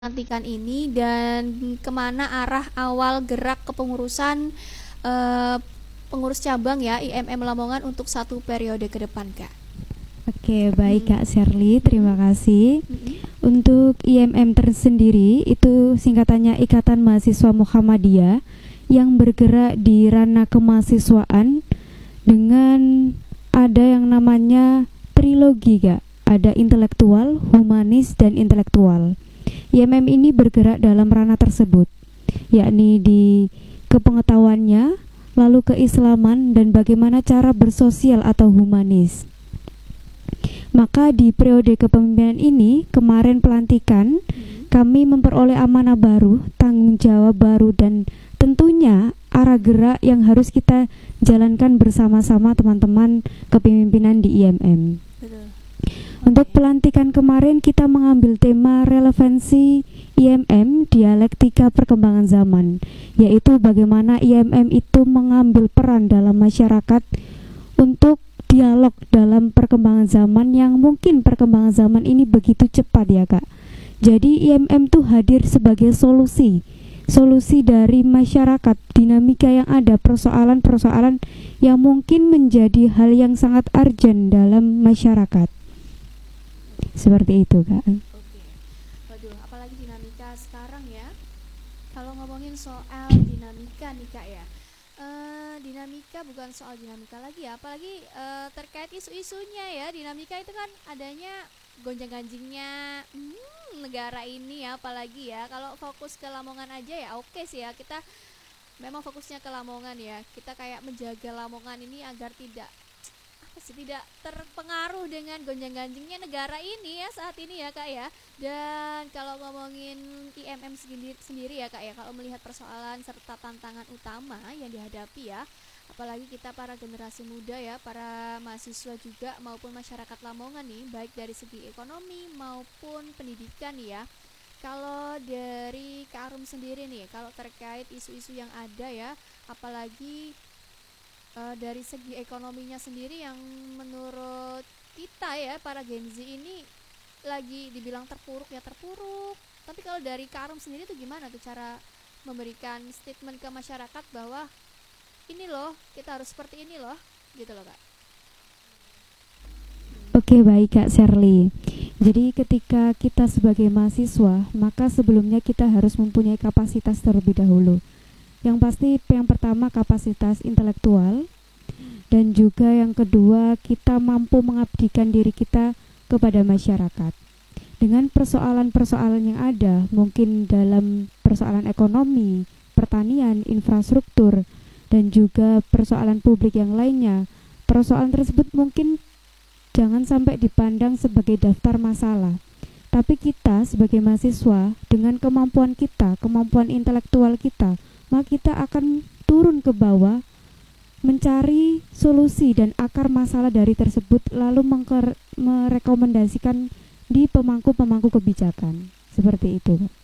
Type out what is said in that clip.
pelantikan ini dan kemana arah awal gerak kepengurusan eh, pengurus cabang ya IMM Lamongan untuk satu periode ke depan, Kak. Oke, baik Mm-mm. Kak Sherly, terima kasih. Mm-mm. Untuk IMM tersendiri itu singkatannya Ikatan Mahasiswa Muhammadiyah yang bergerak di ranah kemahasiswaan dengan ada yang namanya trilogi, Kak. Ada intelektual, humanis, dan intelektual. IMM ini bergerak dalam ranah tersebut, yakni di kepengetahuannya, lalu keislaman, dan bagaimana cara bersosial atau humanis. Maka di periode kepemimpinan ini, kemarin pelantikan, kami memperoleh amanah baru, tanggung jawab baru, dan tentunya arah gerak yang harus kita jalankan bersama-sama teman-teman kepemimpinan di IMM. Betul. Untuk pelantikan kemarin kita mengambil tema relevansi IMM dialektika perkembangan zaman, yaitu bagaimana IMM itu mengambil peran dalam masyarakat untuk dialog dalam perkembangan zaman yang mungkin perkembangan zaman ini begitu cepat ya Kak. Jadi IMM tuh hadir sebagai solusi dari masyarakat, dinamika yang ada, persoalan-persoalan yang mungkin menjadi hal yang sangat urgent dalam masyarakat. Seperti itu Kak. Oke. Waduh, apalagi dinamika sekarang ya. Kalau ngomongin soal dinamika nih Kak ya. Dinamika bukan soal dinamika lagi ya, apalagi terkait isu-isunya ya. Dinamika itu kan adanya gonjang-ganjingnya negara ini ya, apalagi ya. Kalau fokus ke Lamongan aja ya oke sih ya. Kita memang fokusnya ke Lamongan ya. Kita kayak menjaga Lamongan ini agar tidak terpengaruh dengan gonjang-ganjingnya negara ini ya saat ini ya Kak ya. Dan kalau ngomongin IMM sendiri ya Kak ya, kalau melihat persoalan serta tantangan utama yang dihadapi ya, apalagi kita para generasi muda ya, para mahasiswa juga maupun masyarakat Lamongan nih, baik dari segi ekonomi maupun pendidikan ya. Kalau dari Kak Arum sendiri nih, kalau terkait isu-isu yang ada ya, apalagi dari segi ekonominya sendiri yang menurut kita ya para Gen Z ini lagi dibilang terpuruk ya terpuruk. Tapi kalau dari Kak Arum sendiri tuh gimana tuh cara memberikan statement ke masyarakat bahwa ini loh kita harus seperti ini loh gitu loh Kak. Oke, baik Kak Sherly. Jadi ketika kita sebagai mahasiswa, maka sebelumnya kita harus mempunyai kapasitas terlebih dahulu. Yang pasti yang pertama kapasitas intelektual, dan juga yang kedua kita mampu mengabdikan diri kita kepada masyarakat. Dengan persoalan-persoalan yang ada, mungkin dalam persoalan ekonomi, pertanian, infrastruktur, dan juga persoalan publik yang lainnya, persoalan tersebut mungkin jangan sampai dipandang sebagai daftar masalah. Tapi kita sebagai mahasiswa, dengan kemampuan kita, kemampuan intelektual kita, maka kita akan turun ke bawah mencari solusi dan akar masalah dari tersebut, lalu merekomendasikan di pemangku-pemangku kebijakan. Seperti itu.